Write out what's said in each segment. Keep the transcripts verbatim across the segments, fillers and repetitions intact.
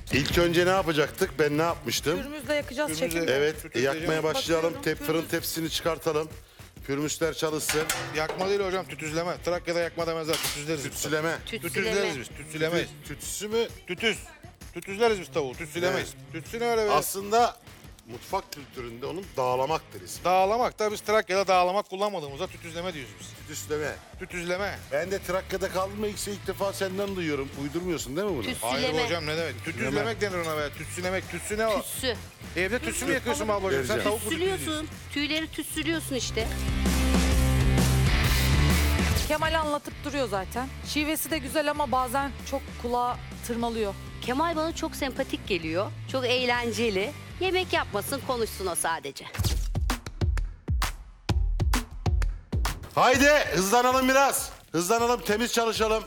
İlk önce ne yapacaktık? Ben ne yapmıştım? Pürmüzle yakacağız Pürmüzle- şefim. Evet, Tütüz yakmaya diyeceğim. başlayalım. Bakıyorum, Tep, fırın pürmüz. tepsisini çıkartalım. Pürmüsler çalışsın. Yakma değil hocam, tütüzleme. Trakya'da yakma demezler, tütüzleriz. biz. Tütsüleme. Tütüzleriz biz, tütsülemeyiz. Tütsü mü? Tütüz. Tütüzleriz biz tavuğu, tütsülemeyiz. Tütsü ne öyle be? Aslında mutfak kültüründe onun dağlamak deriz. Dağlamak da biz Trakya'da dağlamak kullanmadığımızda tütüzleme diyoruz biz. Tütsüleme. Tütüzleme. Ben de Trakya'da kaldım ilk, ilk defa senden duyuyorum. Uydurmuyorsun değil mi bunu? Hayır Tütsüleme. hocam ne demek? Tütüzlemek denir ona be. Tütsülemek. Tütsü ne o? Tütsü. Evde tütsü mü yakıyorsun ablacığım? Sen Vereceğim. tavuk mu tütsülüyorsun? Tütsülüyorsun. Tüyleri tütsülüyorsun işte. Kemal anlatıp duruyor zaten. Şivesi de güzel ama bazen çok kulağa tırmalıyor. Kemal bana çok sempatik geliyor. Çok eğlenceli. Yemek yapmasın, konuşsun o sadece. Haydi hızlanalım biraz. Hızlanalım, temiz çalışalım.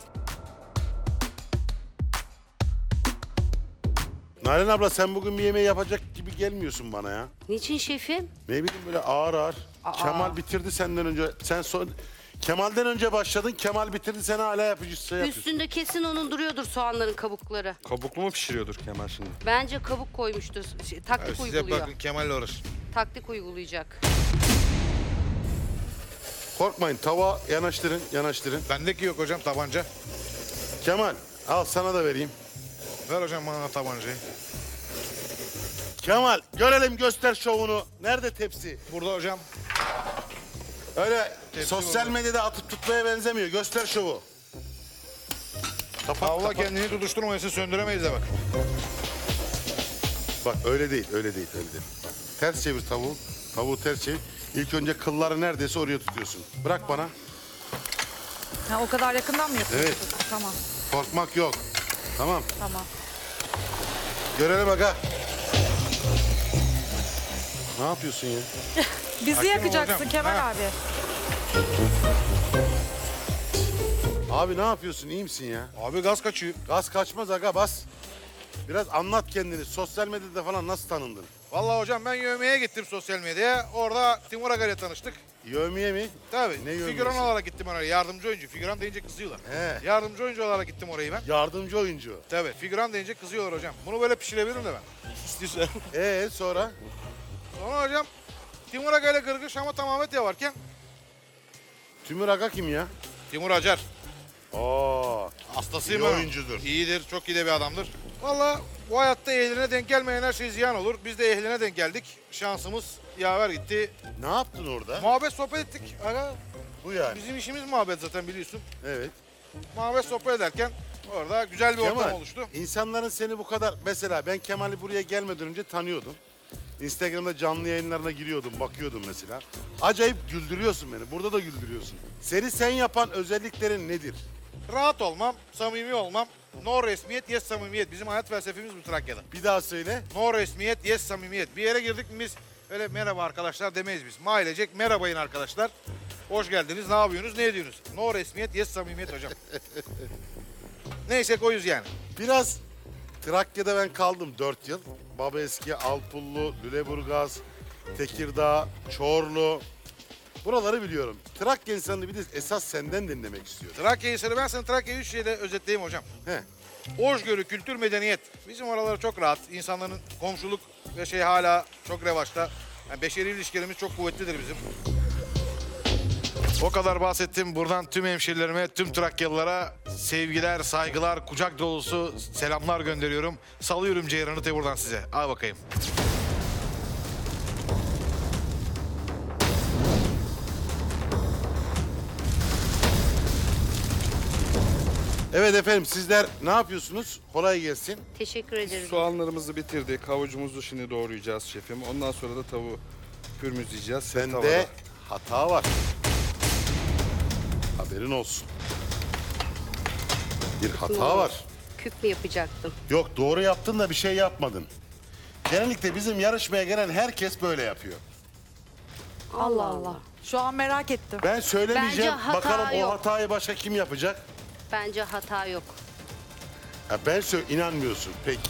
Nalan abla sen bugün bir yemeği yapacak gibi gelmiyorsun bana ya. Niçin şefim? Ne bileyim böyle ağır ağır. Kemal bitirdi senden önce. Sen son... Kemal'den önce başladın. Kemal bitirdi, sen hala yapıcı şey yapıyorsun. Üstünde kesin onun duruyordur soğanların kabukları. Kabuklu mu pişiriyordur Kemal şimdi? Bence kabuk koymuştur. Şey, taktik Evet, size uyguluyor. bakın Kemal'le uğraşın. Taktik uygulayacak. Korkmayın, tava yanaştırın, yanaştırın. Bendeki yok hocam tabanca. Kemal, al sana da vereyim. Ver hocam bana tabancayı. Kemal, görelim göster şovunu. Nerede tepsi? Burada hocam. Öyle Tepsi sosyal burada. medyada atıp tutmaya benzemiyor. Göster şovu. Kapat, Allah kapat. kendini tutuşturmayasın, söndüremeyiz de bak. Bak öyle değil, öyle değil, öyle değil. Ters çevir tavuğu. Tavuğu ters çevir. İlk önce kılları neredeyse oraya tutuyorsun. Bırak bana. Ha, o kadar yakından mı yapıyorsun? Evet. Tamam, Korkmak yok. Tamam. tamam. Görelim aga. Ne yapıyorsun ya? Bizi Hakim yakacaksın olacağım. Kemal Ha. abi. Abi ne yapıyorsun? İyi misin ya? Abi gaz kaçıyor. Gaz kaçmaz aga, bas. Biraz anlat kendini. Sosyal medyada falan nasıl tanındın? Vallahi hocam ben yövmeye gittim sosyal medyaya. Orada Timur Aga ile tanıştık. Yövmiye mi? Tabii. Ne yövmiyesi? Figüran olarak gittim oraya. Yardımcı oyuncu. Figüran deyince kızıyorlar. He. Yardımcı oyuncu olarak gittim orayı ben. Yardımcı oyuncu. Tabii. Figüran deyince kızıyorlar hocam. Bunu böyle pişirebilirim de ben. İstiyorsan. Ee sonra? Sonra hocam Timur Aga ile Gırgır Şam'a Tamamet varken Tümür Aga kim ya? Timur Acar. Aa, Hastasıyım iyi ben. oyuncudur. İyidir. Çok iyi de bir adamdır. Vallahi bu hayatta ehline denk gelmeyen her şey ziyan olur. Biz de ehline denk geldik. Şansımız yaver gitti. Ne yaptın orada? Muhabbet sohbet ettik. Aga, Bu yani. bizim işimiz muhabbet zaten biliyorsun. Evet. Muhabbet sohbet ederken orada güzel bir ortam Kemal, oluştu. insanların seni bu kadar... Mesela ben Kemal'i buraya gelmeden önce tanıyordum. Instagram'da canlı yayınlarına giriyordum, bakıyordum mesela. Acayip güldürüyorsun beni. Burada da güldürüyorsun. Seni sen yapan özelliklerin nedir? Rahat olmam, samimi olmam. No resmiyet, yes samimiyet. Bizim hayat felsefemiz bu Trakya'da. Bir daha söyle. No resmiyet, yes samimiyet. Bir yere girdik mi biz öyle merhaba arkadaşlar demeyiz biz. Mailecek merhabayın arkadaşlar. Hoş geldiniz, ne yapıyorsunuz, ne ediyorsunuz? No resmiyet, yes samimiyet hocam. Neyse koyuz yani. Biraz Trakya'da ben kaldım dört yıl. Babaeski, Alpullu, Lüleburgaz, Tekirdağ, Çorlu. Buraları biliyorum. Trakya insanını bir de esas senden dinlemek istiyorum. Trakya'yı söyle, ben sana Trakya'yı üç şeyde özetleyeyim hocam. He. Hoşgörü, kültür, medeniyet. Bizim oraları çok rahat. İnsanların komşuluk ve şey hala çok revaçta. Yani beşeri ilişkilerimiz çok kuvvetlidir bizim. O kadar bahsettim. Buradan tüm hemşerilerime, tüm Trakyalılara sevgiler, saygılar, kucak dolusu selamlar gönderiyorum. Salıyorum Ceyran'ı te buradan size. Al bakayım. Evet efendim, sizler ne yapıyorsunuz? Kolay gelsin. Teşekkür ederim. Soğanlarımızı bitirdik. Havucumuzu şimdi doğrayacağız şefim. Ondan sonra da tavuğu pürmüzleyeceğiz. Sende Tavada. hata var. Haberin olsun. Bir hata var. Küp mü yapacaktım? Yok, doğru yaptın da bir şey yapmadın. Genellikle bizim yarışmaya gelen herkes böyle yapıyor. Allah Allah. Şu an merak ettim. Ben söylemeyeceğim. Bence hata Bakalım yok. o hatayı başka kim yapacak? Bence hata yok. Ha, ben söyle inanmıyorsun. Peki.